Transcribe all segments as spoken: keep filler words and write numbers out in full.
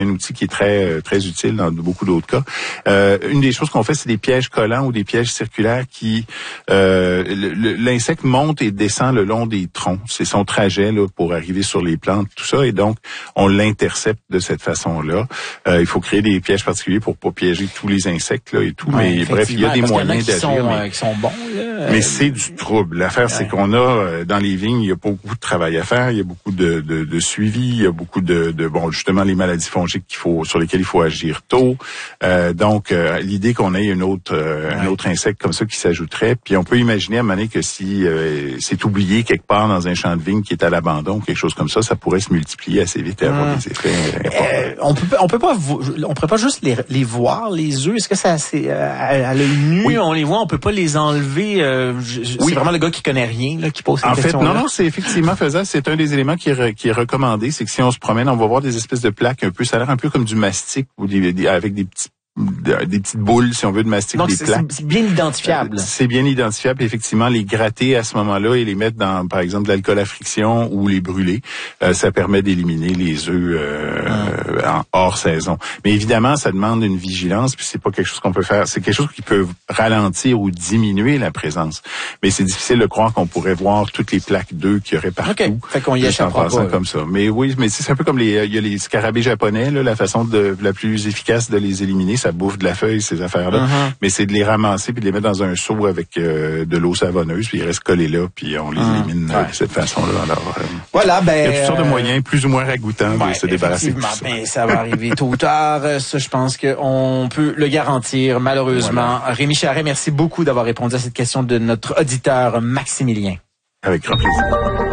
un outil qui est très très utile dans beaucoup d'autres cas. Euh, une des choses qu'on fait, c'est des pièges collants ou des pièges circulaires qui euh, le, l'insecte monte et descend le long des troncs. C'est son trajet là pour arriver sur les plantes, tout ça, et donc on l'intercepte de cette façon-là. Euh, il faut créer des pièges particuliers pour pas piéger tous les insectes là et tout. Ouais, mais bref, il y a des moyens d'agir. Sont, mais, euh, qui sont bons. Là, mais euh, c'est du trouble. L'affaire, ouais. c'est qu'on a euh, dans les vignes, il y a beaucoup de travail à faire. Il y a beaucoup de, de, de suivi. Il y a beaucoup de, de bon justement les maladies fongiques qu'il faut sur lesquelles il faut agir tôt. Euh, donc euh, l'idée qu'on ait une autre euh, ouais. un autre insecte comme ça qui s'ajouterait, puis on peut imaginer à un moment donné que si euh, c'est oublié quelque part dans un champ de vigne qui est à l'abandon, quelque chose comme ça, ça pourrait se multiplier assez vite et avoir mmh. des effets importants. Euh, on peut on peut pas on pourrait pas juste les les voir les œufs. Est-ce que ça c'est euh, à l'œil nu oui. on les voit, on peut pas les enlever. Euh, je, c'est oui. vraiment le gars qui connaît rien là qui pose cette en question. En fait, non non, c'est effectivement faisable. C'est un des éléments qui est, re, qui est recommandé, c'est que si on se promène, on va voir des espèces de plaques un peu, ça a l'air un peu comme du mastic ou des, des avec des petits des petites boules, si on veut, de mastic, donc, des c'est, plaques. c'est bien identifiable. Euh, c'est bien identifiable, effectivement. Les gratter à ce moment-là et les mettre dans, par exemple, de l'alcool à friction ou les brûler, euh, ça permet d'éliminer les œufs euh, hum. en hors saison. Mais évidemment, ça demande une vigilance, puis c'est pas quelque chose qu'on peut faire. C'est quelque chose qui peut ralentir ou diminuer la présence. Mais c'est difficile de croire qu'on pourrait voir toutes les plaques d'œufs qu'il y aurait partout. Okay. Fait qu'on y échappe pas. Comme ça. Mais oui, mais c'est un peu comme les, il y a les scarabées japonais, là, la façon de, la plus efficace de les éliminer, ça bouffe de la feuille, ces affaires-là. Uh-huh. Mais c'est de les ramasser puis de les mettre dans un seau avec euh, de l'eau savonneuse, puis ils restent collés là, puis on les uh-huh. élimine euh, de cette façon-là. Alors, euh, voilà, ben, il y a toutes sortes de moyens plus ou moins ragoûtants ouais, de se débarrasser de tout ça. Ben, ça va arriver tôt ou tard. Ça, je pense qu'on peut le garantir, malheureusement. Voilà. Rémi Charret, merci beaucoup d'avoir répondu à cette question de notre auditeur Maximilien. Avec grand plaisir.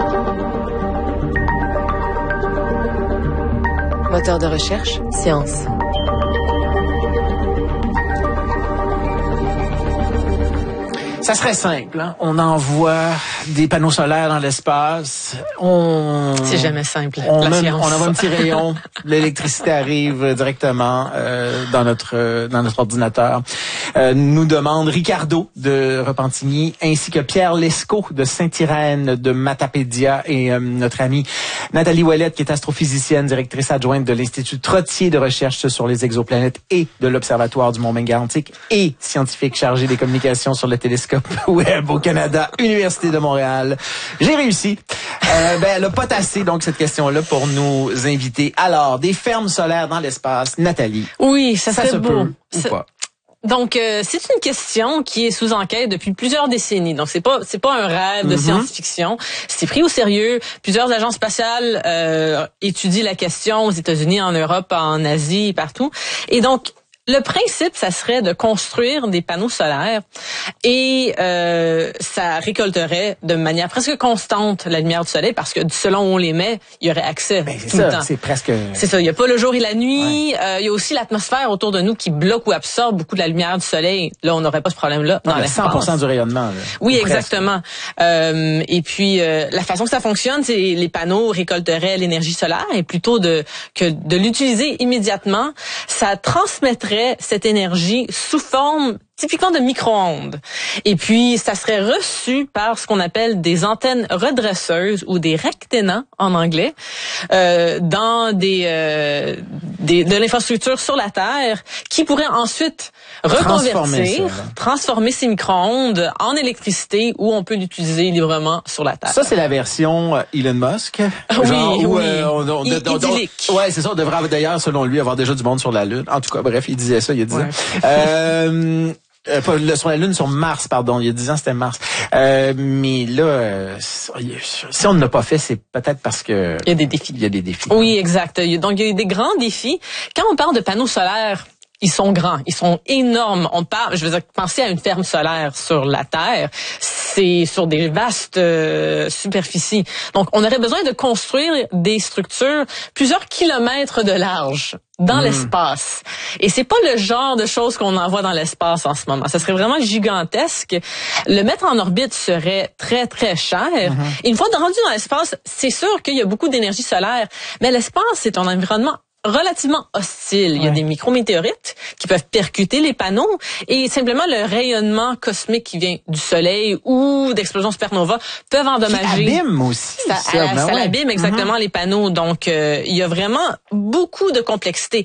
Moteur de recherche, science. Ça serait simple, hein? On envoie des panneaux solaires dans l'espace. On c'est jamais simple. On, la met, science. on envoie un petit rayon, l'électricité arrive directement euh, dans notre euh, dans notre ordinateur. Euh, nous demande Ricardo de Repentigny ainsi que Pierre Lescaut de Saint-Irène de Matapédia et euh, notre amie Nathalie Ouellette qui est astrophysicienne, directrice adjointe de l'Institut Trottier de recherche sur les exoplanètes et de l'Observatoire du Mont Mégantic et scientifique chargée des communications sur le télescope Webb au Canada, Université de Montréal. J'ai réussi. Euh, ben, elle a pas tassé, donc, cette question-là pour nous inviter. Alors, des fermes solaires dans l'espace. Nathalie. Oui, ça, ça serait se beau. Peut, ou ça... pas? Donc euh, c'est une question qui est sous enquête depuis plusieurs décennies. Donc c'est pas c'est pas un rêve de mm-hmm. science-fiction. C'est pris au sérieux. Plusieurs agences spatiales euh, étudient la question aux États-Unis, en Europe, en Asie, partout. Et donc le principe, ça serait de construire des panneaux solaires et euh, ça récolterait de manière presque constante la lumière du soleil parce que selon où on les met, il y aurait accès ben, c'est tout ça, le temps. C'est presque. C'est ça. Il y a pas le jour et la nuit. Ouais. Euh, il y a aussi l'atmosphère autour de nous qui bloque ou absorbe beaucoup de la lumière du soleil. Là, on n'aurait pas ce problème-là dans l'espace. cent pour cent du rayonnement. Là, oui, exactement. Euh, et puis euh, la façon que ça fonctionne, c'est les panneaux récolteraient l'énergie solaire et plutôt de que de l'utiliser immédiatement, ça transmettrait cette énergie sous forme typiquement de micro-ondes. Et puis, ça serait reçu par ce qu'on appelle des antennes redresseuses ou des rectenants en anglais euh, dans des, euh, des de l'infrastructure sur la Terre qui pourrait ensuite reconvertir, transformer, ça, transformer ces micro-ondes en électricité où on peut l'utiliser librement sur la Terre. Ça, c'est la version Elon Musk. Oui, genre, où, oui. Euh, on, on, I- on, idyllique. On, ouais, c'est ça. On devrait d'ailleurs, selon lui, avoir déjà du monde sur la Lune. En tout cas, bref, il disait ça il y a dix ouais. ans. Euh, Euh, pas, le, sur la Lune, sur Mars, pardon. Il y a dix ans, c'était Mars. Euh, mais là, euh, si on ne l'a pas fait, c'est peut-être parce que... Il y a des défis. Il y a des défis. Oui, exact. Donc, il y a eu des grands défis. Quand on parle de panneaux solaires, ils sont grands, ils sont énormes. On parle, je veux dire, penser à une ferme solaire sur la Terre, c'est sur des vastes euh, superficies. Donc, on aurait besoin de construire des structures plusieurs kilomètres de large dans mmh. l'espace. Et c'est pas le genre de choses qu'on envoie dans l'espace en ce moment. Ça serait vraiment gigantesque. Le mettre en orbite serait très, très cher. Mmh. Et une fois rendu dans l'espace, c'est sûr qu'il y a beaucoup d'énergie solaire. Mais l'espace, c'est un environnement relativement hostile. Il y a ouais. des micrométéorites qui peuvent percuter les panneaux et simplement le rayonnement cosmique qui vient du soleil ou d'explosions supernova peuvent endommager. Ça abîme aussi. Ça, ça, ça ouais. l'abîme exactement mm-hmm. les panneaux. Donc, euh, il y a vraiment beaucoup de complexité.